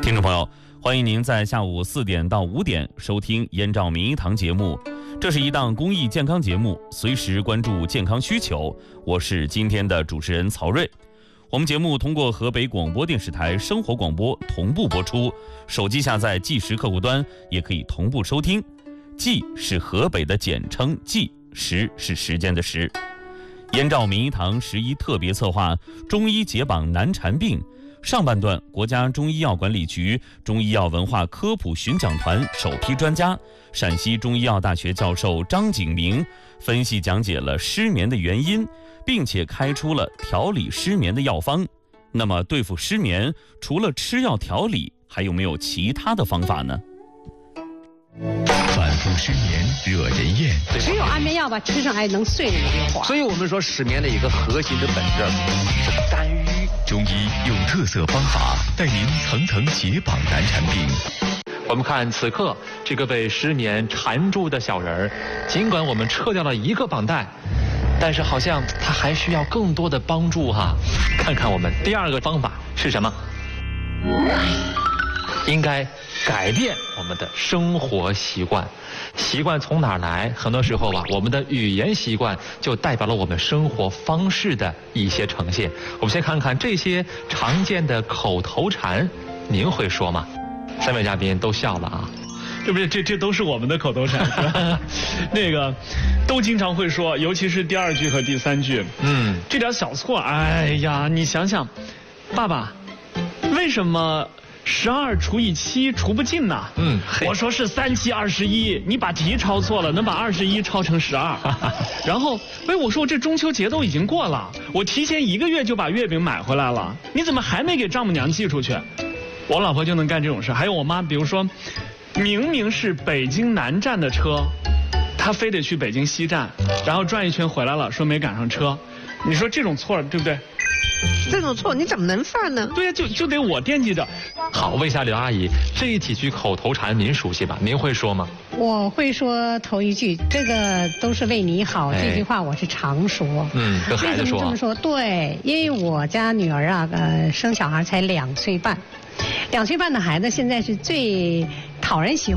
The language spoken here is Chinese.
听众朋友，欢迎您在下午4点到5点收听燕赵名医堂节目。这是一档公益健康节目，随时关注健康需求。我是今天的主持人曹睿。我们节目通过河北广播电视台生活广播同步播出，手机下载计时客户端也可以同步收听。计是河北的简称，计时是时间的时。燕赵名医堂11特别策划中医解绑难缠病。上半段，国家中医药管理局中医药文化科普巡讲团首批专家，陕西中医药大学教授张景明分析讲解了失眠的原因，并且开出了调理失眠的药方。那么对付失眠，除了吃药调理，还有没有其他的方法呢？ 反复失眠惹人厌， 只有安眠药吧，吃上还能睡那么一会儿。 所以我们说失眠的一个核心的本质是肝郁。 中医用特色方法带您层层解绑难缠病。 我们看此刻这个被失眠缠住的小人儿，尽管我们撤掉了一个绑带，但是好像他还需要更多的帮助哈。看看我们第二个方法是什么？应该改变我们的生活习惯。习惯从哪儿来？很多时候吧，我们的语言习惯就代表了我们生活方式的一些呈现。我们先看看这些常见的口头禅，您会说吗？3位嘉宾都笑了啊。 对不对？这都是我们的口头禅，是吧？那个都经常会说，尤其是第2句和第3句。这点小错，哎呀，你想想，爸爸，为什么12除以7除不尽呢？我说是3、7、21，你把题抄错了，能把21抄成12。然后，我说这中秋节都已经过了，我提前1个月就把月饼买回来了，你怎么还没给丈母娘寄出去？我老婆就能干这种事。还有我妈，比如说，明明是北京南站的车，她非得去北京西站，然后转一圈回来了，说没赶上车。你说这种错对不对？ 这种错你怎么能犯呢？ 对呀，就得我惦记着。 好，问一下刘阿姨，这几句口头禅您熟悉吧？您会说吗？ 我会说头一句，这个都是为你好，这句话我是常说。 跟孩子说。 为什么这么说？对，因为我家女儿啊，生小孩才2岁半，2岁半的孩子现在是最讨人喜欢。